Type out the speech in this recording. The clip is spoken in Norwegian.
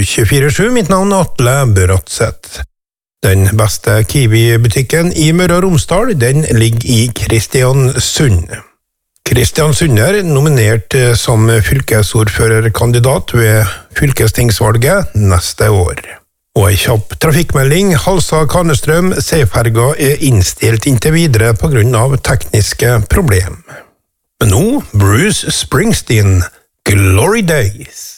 24/7. Mitt navn er Atle Børatseth. Den beste Kiwi-butikken i Møre og Romsdal, den ligger i Kristiansund. Kristiansund er nominert som fylkesordførerkandidat ved fylkestingsvalget neste år. Og en kjapp trafikkmelding: Halsa-Kanestrøm Seeferga er innstilt inntil videre på grunn av tekniske problem. Men nå, Bruce Springsteen, Glory Days.